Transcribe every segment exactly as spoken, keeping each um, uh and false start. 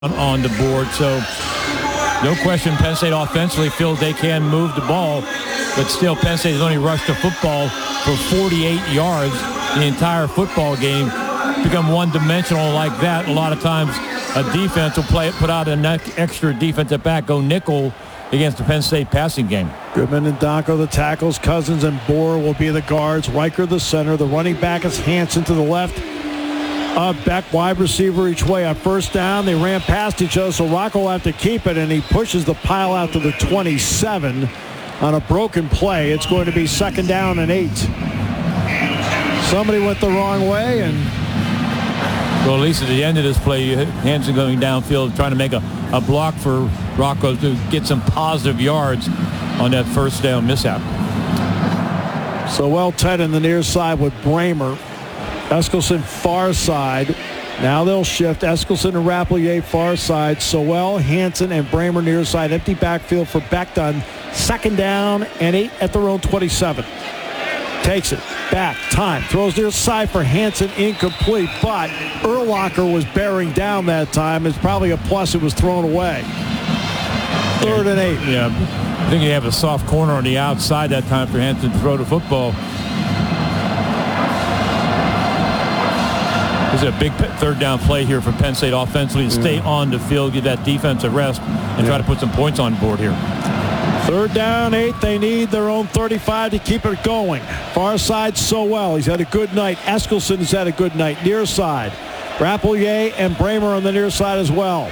on the board. So no question, Penn State offensively feels they can move the ball, but still Penn State has only rushed the football for forty-eight yards the entire football game. Become one-dimensional like that. A lot of times a defense will play put out an extra defensive back, go nickel against the Penn State passing game. Goodman and Donko the tackles. Cousins and Bohr will be the guards. Riker the center. The running back is Hansen to the left. Uh, back wide receiver each way. On first down, they ran past each other, so Rocco will have to keep it, and he pushes the pile out to the twenty-seven on a broken play. It's going to be second down and eight. Somebody went the wrong way, and well, at least at the end of this play, Hansen going downfield trying to make a, a block for Rocco to get some positive yards on that first down mishap. So well Ted in the near side with Bramer. Eskelson far side. Now they'll shift. Eskelson and Rapplier far side. Sowell, Hansen, and Bramer near side. Empty backfield for Becton. Second down and eight at their own twenty-seven. Takes it. Back. Time. Throws near side for Hansen. Incomplete. But Urlacher was bearing down that time. It's probably a plus. It was thrown away. Third and eight. Yeah. I think you have a soft corner on the outside that time for Hansen to throw the football. This is a big third down play here for Penn State offensively to stay on the field, get that defensive rest, and try to put some points on board here. Third down, eight. They need their own thirty-five to keep it going. Far side, Sowell. He's had a good night. Eskelson has had a good night. Near side. Rapplier and Bramer on the near side as well.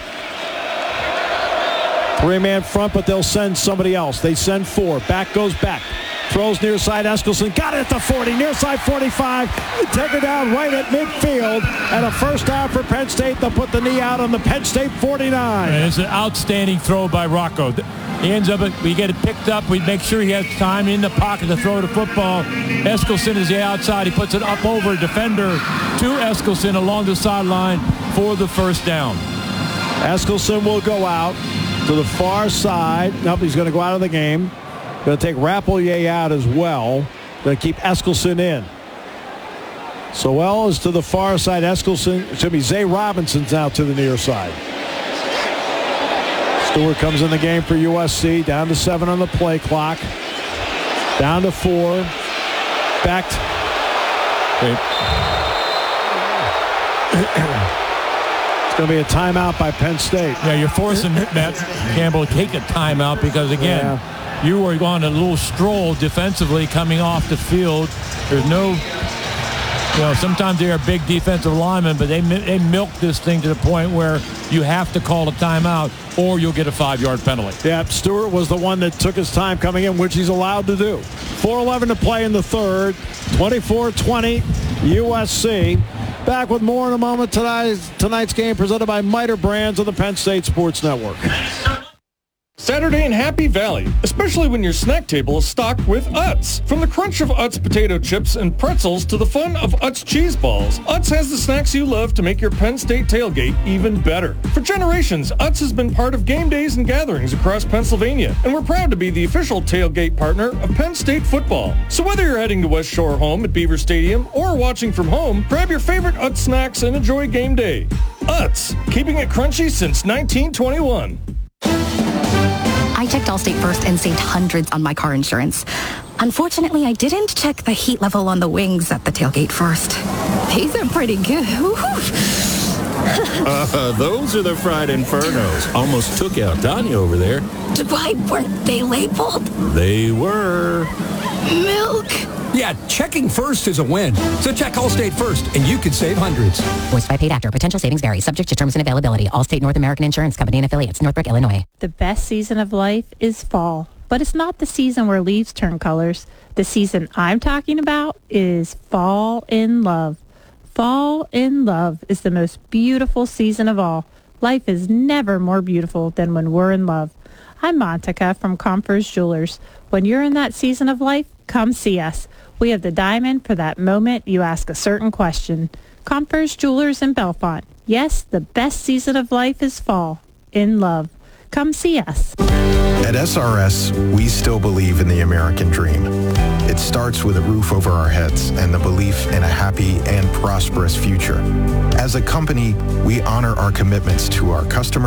Three-man front, but they'll send somebody else. They send four. Back goes back. Throws near side. Eskelson got it at the forty. Near side forty-five. Take her down right at midfield. And a first down for Penn State. They'll put the knee out on the Penn State forty-nine. And it's an outstanding throw by Rocco. He ends up, we get it picked up. We make sure he has time in the pocket to throw the football. Eskelson is the outside. He puts it up over defender to Eskelson along the sideline for the first down. Eskelson will go out to the far side. Nope, he's going to go out of the game. Going to take Rapplier out as well. Going to keep Eskelson in. Sowell is to the far side. Eskelson, it should be Zay Robinson's out to the near side. Stewart comes in the game for U S C. Down to seven on the play clock. Down to four. Back. It's going to be a timeout by Penn State. Yeah, you're forcing Matt Campbell to take a timeout because, again, yeah. you were on a little stroll defensively coming off the field. There's no, you know, sometimes they are big defensive linemen, but they, they milk this thing to the point where you have to call a timeout or you'll get a five-yard penalty. Yeah, Stewart was the one that took his time coming in, which he's allowed to do. four eleven to play in the third. twenty-four twenty U S C. Back with more in a moment. Tonight's, tonight's game presented by Miter Brands on the Penn State Sports Network. Saturday in Happy Valley, especially when your snack table is stocked with Utz. From the crunch of Utz potato chips and pretzels to the fun of Utz cheese balls, Utz has the snacks you love to make your Penn State tailgate even better. For generations, Utz has been part of game days and gatherings across Pennsylvania, and we're proud to be the official tailgate partner of Penn State football. So whether you're heading to West Shore home at Beaver Stadium or watching from home, grab your favorite Utz snacks and enjoy game day. Utz, keeping it crunchy since nineteen twenty-one. I checked Allstate first and saved hundreds on my car insurance. Unfortunately, I didn't check the heat level on the wings at the tailgate first. These are pretty good. uh, those are the fried infernos. Almost took out Tanya over there. Why weren't they labeled? They were. Milk. Yeah, checking first is a win. So check Allstate first, and you could save hundreds. Voiced by paid actor. Potential savings vary. Subject to terms and availability. Allstate North American Insurance Company and affiliates. Northbrook, Illinois. The best season of life is fall, but it's not the season where leaves turn colors. The season I'm talking about is fall in love. Fall in love is the most beautiful season of all. Life is never more beautiful than when we're in love. I'm Montica from Compers Jewelers. When you're in that season of life, come see us. We have the diamond for that moment you ask a certain question. Compers Jewelers in Bellefonte. Yes, the best season of life is fall. In love. Come see us. At S R S, we still believe in the American dream. It starts with a roof over our heads and the belief in a happy and prosperous future. As a company, we honor our commitments to our customers